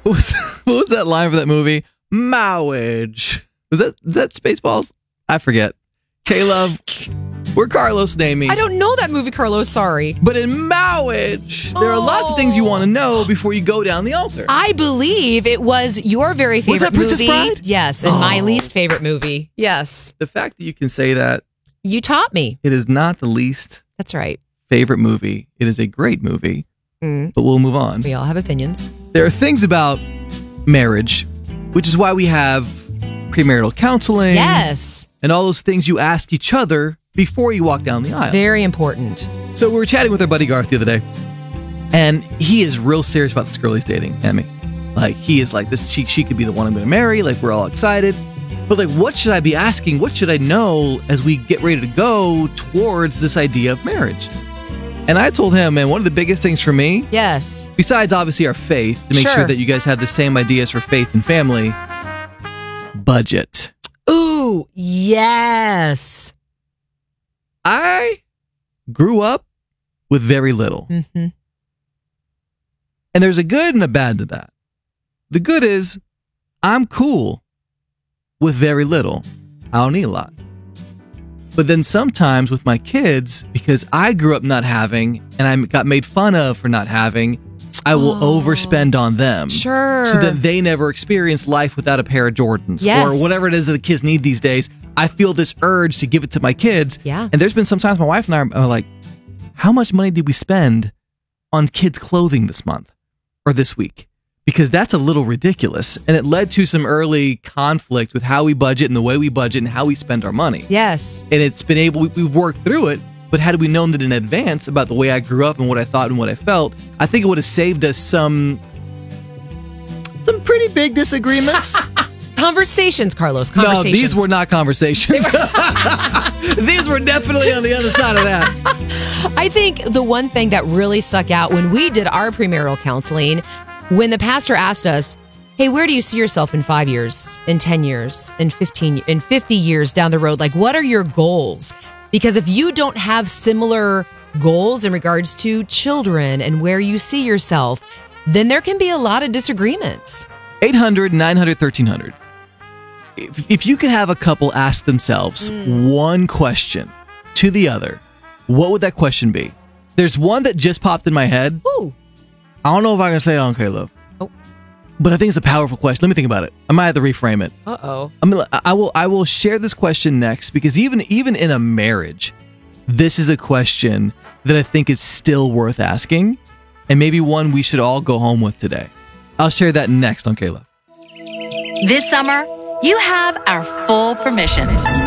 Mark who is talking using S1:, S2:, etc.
S1: What was that line for that movie? Marriage. Is that Spaceballs? I forget. K-Love, we're Carlos and Amy.
S2: I don't know that movie, Carlos. Sorry.
S1: But in marriage, there are lots of things you want to know before you go down the altar.
S2: I believe it was your very favorite
S1: Was that Princess
S2: movie.
S1: Bride?
S2: Yes, and my least favorite movie. Yes.
S1: The fact that you can say that.
S2: You taught me.
S1: It is not the least
S2: That's right.
S1: favorite movie. It is a great movie. But we'll move on.
S2: We all have opinions.
S1: There are things about marriage, which is why we have premarital counseling.
S2: Yes.
S1: And all those things you ask each other before you walk down the aisle.
S2: Very important.
S1: So we were chatting with our buddy Garth the other day, and he is real serious about this girl he's dating, Emmy. Like, he is like, this. She could be the one I'm going to marry. Like, we're all excited. But like, what should I be asking? What should I know as we get ready to go towards this idea of marriage? And I told him, man, one of the biggest things for me,
S2: Yes.
S1: besides obviously our faith, to make sure that you guys have the same ideas for faith and family, budget.
S2: Ooh, yes.
S1: I grew up with very little.
S2: Mm-hmm.
S1: And there's a good and a bad to that. The good is I'm cool with very little. I don't need a lot. But then sometimes with my kids, because I grew up not having and I got made fun of for not having, I will overspend on them.
S2: Sure.
S1: So that they never experience life without a pair of Jordans.
S2: Yes.
S1: Or whatever it is that the kids need these days. I feel this urge to give it to my kids.
S2: Yeah.
S1: And there's been sometimes my wife and I are like, how much money did we spend on kids' clothing this month or this week? Because that's a little ridiculous. And it led to some early conflict with how we budget and the way we budget and how we spend our money.
S2: Yes.
S1: And it's been we've worked through it. But had we known that in advance about the way I grew up and what I thought and what I felt, I think it would have saved us some pretty big disagreements.
S2: Conversations, Carlos. Conversations.
S1: No, these were not conversations. These were definitely on the other side of that.
S2: I think the one thing that really stuck out when we did our premarital counseling, when the pastor asked us, hey, where do you see yourself in 5 years, in 10 years, in 15, in 50 years down the road? Like, what are your goals? Because if you don't have similar goals in regards to children and where you see yourself, then there can be a lot of disagreements.
S1: 800-900-1300. If you could have a couple ask themselves one question to the other, what would that question be? There's one that just popped in my head.
S2: Ooh.
S1: I don't know if I can say it on K-Love.
S2: Oh.
S1: But I think it's a powerful question. Let me think about it. I might have to reframe it.
S2: Uh-oh.
S1: I will share this question next because even in a marriage, this is a question that I think is still worth asking and maybe one we should all go home with today. I'll share that next on K-Love.
S3: This summer, you have our full permission.